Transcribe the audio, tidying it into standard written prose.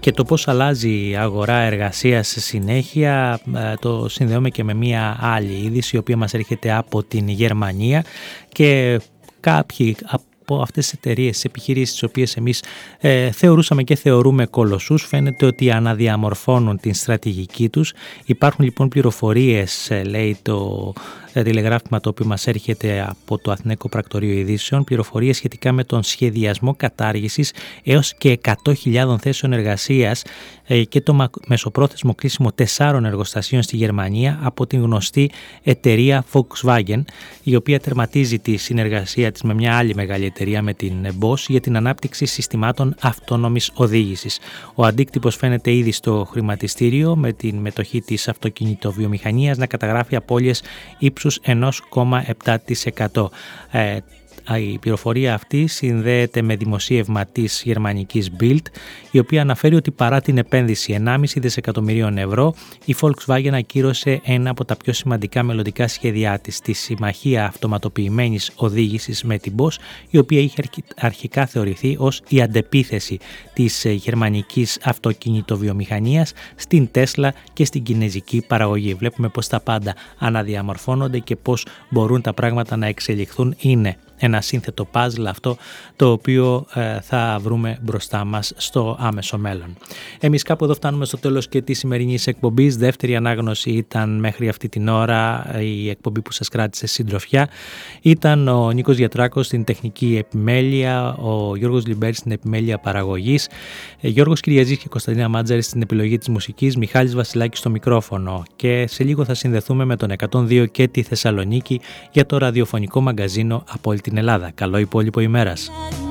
και το πώς αλλάζει η αγορά εργασίας συνέχεια το συνδέουμε και με μια άλλη είδηση η οποία μας έρχεται από την Γερμανία και κάποιοι από αυτές τις εταιρείες, τις επιχειρήσεις τις οποίες εμείς θεωρούσαμε και θεωρούμε κολοσσούς, φαίνεται ότι αναδιαμορφώνουν την στρατηγική τους. Υπάρχουν λοιπόν πληροφορίες, λέει το τηλεγράφημα το οποίο μας έρχεται από το Αθηναϊκό Πρακτορείο Ειδήσεων, πληροφορίες σχετικά με τον σχεδιασμό κατάργησης έως και 100.000 θέσεων εργασίας και το μεσοπρόθεσμο κλείσιμο 4 εργοστασίων στη Γερμανία από την γνωστή εταιρεία Volkswagen, η οποία τερματίζει τη συνεργασία της με μια άλλη μεγάλη εταιρεία, με την Bosch, για την ανάπτυξη συστημάτων αυτόνομης οδήγησης. Ο αντίκτυπος φαίνεται ήδη στο χρηματιστήριο, με την μετοχή της αυτοκινητοβιομηχανίας να καταγράφει απώλειες ύψους 1,7%. Η πληροφορία αυτή συνδέεται με δημοσίευμα της γερμανικής Bild, η οποία αναφέρει ότι παρά την επένδυση 1,5 δισεκατομμυρίων ευρώ, η Volkswagen ακύρωσε ένα από τα πιο σημαντικά μελλοντικά σχέδιά της, τη συμμαχία αυτοματοποιημένης οδήγησης με την Bosch, η οποία είχε αρχικά θεωρηθεί ως η αντεπίθεση της γερμανικής αυτοκινητοβιομηχανίας στην Tesla και στην κινεζική παραγωγή. Βλέπουμε πως τα πάντα αναδιαμορφώνονται και πως μπορούν τα πράγματα να εξελιχθούν. Είναι ένα σύνθετο παζλ αυτό το οποίο θα βρούμε μπροστά μας στο άμεσο μέλλον. Εμείς κάπου εδώ φτάνουμε στο τέλος και της σημερινής εκπομπής. Δεύτερη ανάγνωση ήταν μέχρι αυτή την ώρα η εκπομπή που σας κράτησε συντροφιά. Ήταν ο Νίκος Γιατράκος στην τεχνική επιμέλεια, ο Γιώργος Λιμπέρης στην επιμέλεια παραγωγής, Γιώργος Κυριαζής και Κωνσταντίνα Μάντζαρη στην επιλογή της μουσικής, Μιχάλης Βασιλάκης στο μικρόφωνο. Και σε λίγο θα συνδεθούμε με τον 102 και τη Θεσσαλονίκη για το ραδιοφωνικό μαγκαζίνο από όλη την Ελλάδα. Καλό υπόλοιπο ημέρας.